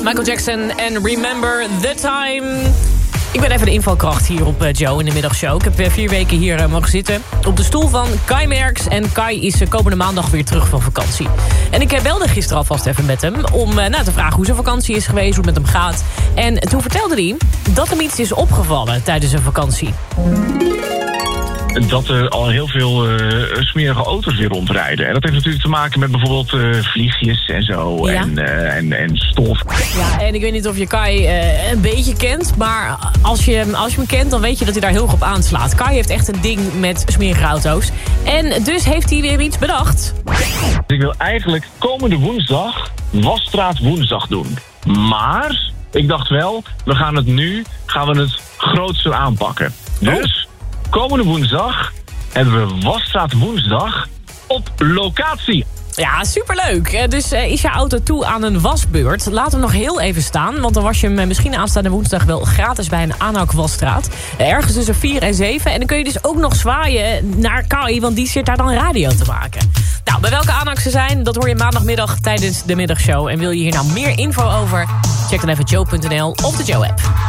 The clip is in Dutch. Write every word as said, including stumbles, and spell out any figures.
Michael Jackson en Remember the Time. Ik ben even de invalkracht hier op Joe in de middagshow. Ik heb vier weken hier uh, mogen zitten op de stoel van Kai Merks. En Kai is uh, komende maandag weer terug van vakantie. En ik belde gisteren alvast even met hem om uh, nou, te vragen hoe zijn vakantie is geweest, hoe het met hem gaat. En toen vertelde hij dat hem iets is opgevallen tijdens zijn vakantie. Dat er al heel veel uh, smerige auto's weer rondrijden. En dat heeft natuurlijk te maken met bijvoorbeeld uh, vliegjes en zo. Ja. En, uh, en, en stof. Ja, en ik weet niet of je Kai uh, een beetje kent. Maar als je, als je hem kent, dan weet je dat hij daar heel goed op aanslaat. Kai heeft echt een ding met smerige auto's. En dus heeft hij weer iets bedacht. Ik wil eigenlijk komende woensdag Wasstraat woensdag doen. Maar ik dacht wel, we gaan het nu gaan we het grootser aanpakken. Dus... komende woensdag hebben we Wasstraat woensdag op locatie. Ja, superleuk. Dus uh, is je auto toe aan een wasbeurt? Laat hem nog heel even staan, want dan was je hem misschien aanstaande woensdag wel gratis bij een Aanhak Wasstraat. Ergens tussen vier en zeven. En dan kun je dus ook nog zwaaien naar Kai, want die zit daar dan radio te maken. Nou, bij welke Aanhak ze zijn, dat hoor je maandagmiddag tijdens de middagshow. En wil je hier nou meer info over? Check dan even joe punt n l of de Joe-app.